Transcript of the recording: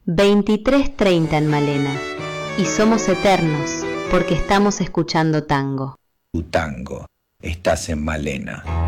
23:30 en Malena. Y somos eternos porque estamos escuchando tango. Tu tango, estás en Malena.